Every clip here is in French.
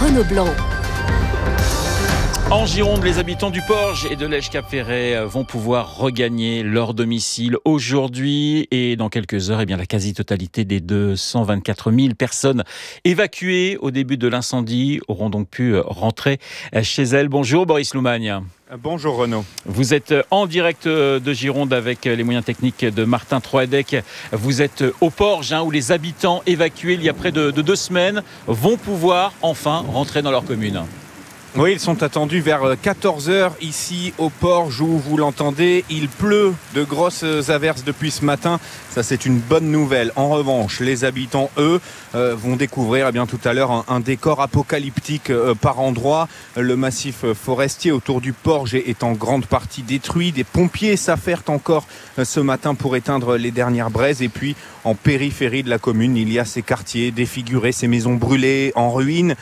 Renaud Blanc. En Gironde, les habitants du Porge et de Lège-Cap-Ferret vont pouvoir regagner leur domicile aujourd'hui et dans quelques heures, la quasi-totalité des 224 000 personnes évacuées au début de l'incendie auront donc pu rentrer chez elles. Bonjour Boris Loumagne. Bonjour Renaud. Vous êtes en direct de Gironde avec les moyens techniques de Martin Troadec. Vous êtes au Porge où les habitants évacués il y a près de 2 semaines vont pouvoir enfin rentrer dans leur commune. Oui, ils sont attendus vers 14h ici au Porge où vous l'entendez. Il pleut de grosses averses depuis ce matin. Ça, c'est une bonne nouvelle. En revanche, les habitants, eux, vont découvrir tout à l'heure un décor apocalyptique par endroits. Le massif forestier autour du Porge est en grande partie détruit. Des pompiers s'affairent encore ce matin pour éteindre les dernières braises. Et puis, en périphérie de la commune, il y a ces quartiers défigurés, ces maisons brûlées en ruine.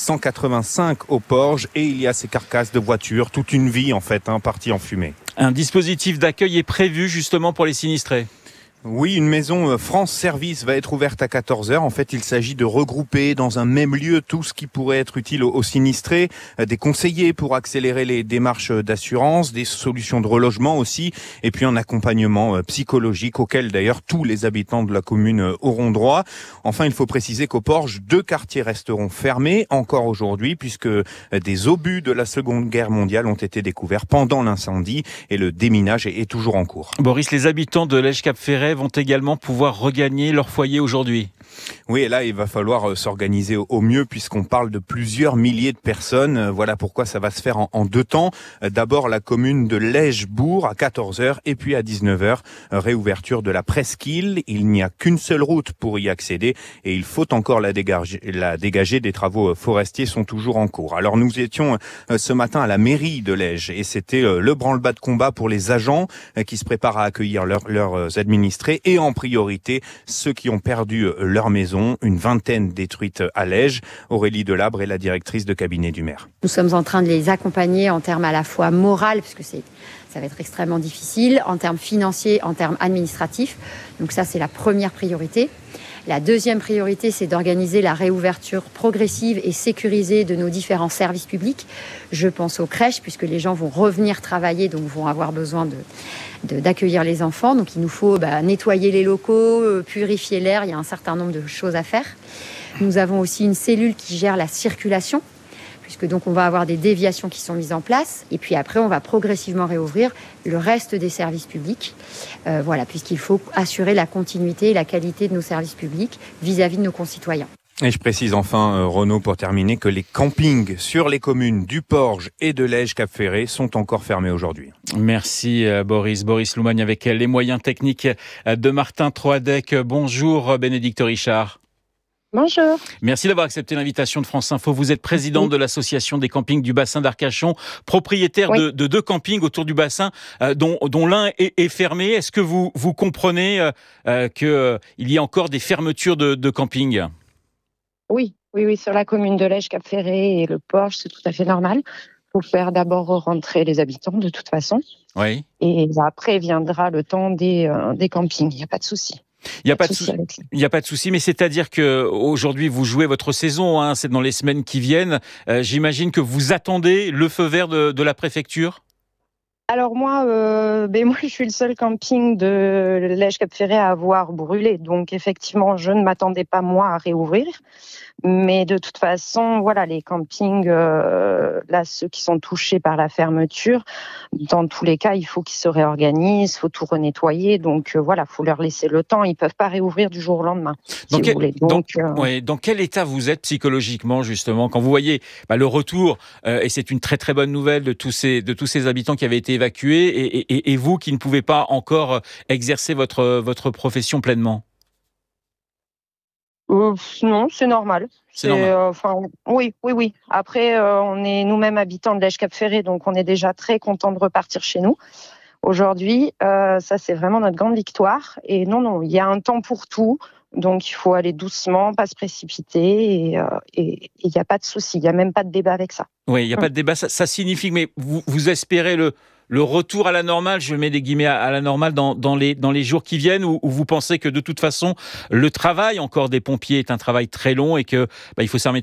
185 au Porge. Et il y a ces carcasses de voitures, toute une vie partie en fumée. Un dispositif d'accueil est prévu justement pour les sinistrés. Oui, une maison France Service va être ouverte à 14h. En fait, il s'agit de regrouper dans un même lieu tout ce qui pourrait être utile aux sinistrés, des conseillers pour accélérer les démarches d'assurance, des solutions de relogement aussi, et puis un accompagnement psychologique auquel d'ailleurs tous les habitants de la commune auront droit. Enfin, il faut préciser qu'au Porge, 2 quartiers resteront fermés encore aujourd'hui puisque des obus de la Seconde Guerre mondiale ont été découverts pendant l'incendie et le déminage est toujours en cours. Boris, les habitants de Lège-Cap-Ferret vont également pouvoir regagner leur foyer aujourd'hui. Oui, et là, il va falloir s'organiser au mieux puisqu'on parle de plusieurs milliers de personnes. Voilà pourquoi ça va se faire en 2 temps. D'abord, la commune de Lège-Bourg à 14h et puis à 19h, réouverture de la presqu'île. Il n'y a qu'une seule route pour y accéder et il faut encore la dégager. Des travaux forestiers sont toujours en cours. Alors, nous étions ce matin à la mairie de Lège et c'était le branle-bas de combat pour les agents qui se préparent à accueillir leurs administrés et en priorité ceux qui ont perdu leur maison, une vingtaine détruites à Lège. Aurélie Delabre est la directrice de cabinet du maire. Nous sommes en train de les accompagner en termes à la fois moral, puisque ça va être extrêmement difficile, en termes financiers, en termes administratifs. Donc ça, c'est la première priorité. La deuxième priorité, c'est d'organiser la réouverture progressive et sécurisée de nos différents services publics. Je pense aux crèches, puisque les gens vont revenir travailler, donc vont avoir besoin d'accueillir les enfants. Donc il nous faut nettoyer les locaux, purifier l'air, il y a un certain nombre de choses à faire. Nous avons aussi une cellule qui gère la circulation, puisque donc on va avoir des déviations qui sont mises en place. Et puis après, on va progressivement réouvrir le reste des services publics. Puisqu'il faut assurer la continuité et la qualité de nos services publics vis-à-vis de nos concitoyens. Et je précise enfin, Renaud, pour terminer, que les campings sur les communes du Porge et de Lège-Cap-Ferret sont encore fermés aujourd'hui. Merci Boris. Boris Loumagne avec les moyens techniques de Martin Troadec. Bonjour Bénédicte Richard. Bonjour. Merci d'avoir accepté l'invitation de France Info. Vous êtes présidente de l'association des campings du bassin d'Arcachon, propriétaire de 2 campings autour du bassin, dont l'un est fermé. Est-ce que vous comprenez qu'il y a encore des fermetures de campings ? Oui, sur la commune de Lège-Cap-Ferret et le Porge, c'est tout à fait normal. Il faut faire d'abord rentrer les habitants, de toute façon. Oui. Et après viendra le temps des campings, il n'y a pas de souci. Il n'y a pas de souci, mais c'est-à-dire qu'aujourd'hui, vous jouez votre saison, c'est dans les semaines qui viennent. J'imagine que vous attendez le feu vert de la préfecture ? Alors moi, je suis le seul camping de Lège-Cap-Ferret à avoir brûlé. Donc effectivement, je ne m'attendais pas moi à réouvrir. Mais de toute façon, les campings, ceux qui sont touchés par la fermeture, dans tous les cas, il faut qu'ils se réorganisent, il faut tout renettoyer. Donc faut leur laisser le temps. Ils ne peuvent pas réouvrir du jour au lendemain. Dans quel état vous êtes psychologiquement, justement, quand vous voyez le retour, et c'est une très très bonne nouvelle de tous ces habitants qui avaient été évacués, et vous qui ne pouvez pas encore exercer votre profession pleinement ? Non, c'est normal. C'est normal. Oui. Après, on est nous-mêmes habitants de Lège-Cap-Ferret, donc on est déjà très contents de repartir chez nous. Aujourd'hui, ça c'est vraiment notre grande victoire. Et non, il y a un temps pour tout. Donc il faut aller doucement, pas se précipiter et il n'y a pas de souci, il n'y a même pas de débat avec ça. Oui, il n'y a pas de débat, ça signifie, mais vous espérez le retour à la normale, je mets des guillemets à la normale dans les jours qui viennent, ou vous pensez que de toute façon, le travail encore des pompiers est un travail très long et que il faut